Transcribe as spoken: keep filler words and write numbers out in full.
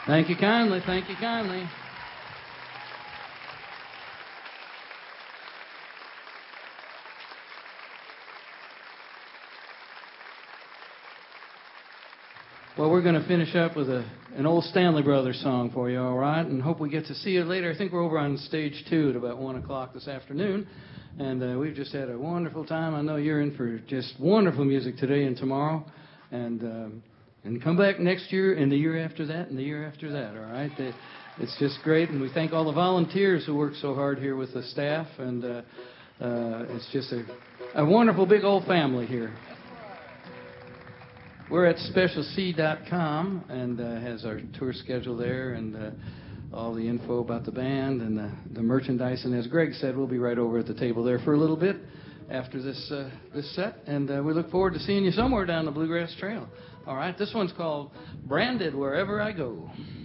Thank you kindly. Thank you kindly. Well, we're going to finish up with a, an old Stanley Brothers song for you, all right? And hope we get to see you later. I think we're over on stage two at about one o'clock this afternoon. And uh, we've just had a wonderful time. I know you're in for just wonderful music today and tomorrow. And um, and come back next year and the year after that and the year after that, all right? They, it's just great. And we thank all the volunteers who work so hard here with the staff. And uh, uh, it's just a, a wonderful big old family here. We're at special c dot com and uh, has our tour schedule there and uh, all the info about the band and the, the merchandise. And as Greg said, we'll be right over at the table there for a little bit after this uh, this set. And uh, we look forward to seeing you somewhere down the Bluegrass Trail. All right, this one's called Branded Wherever I Go.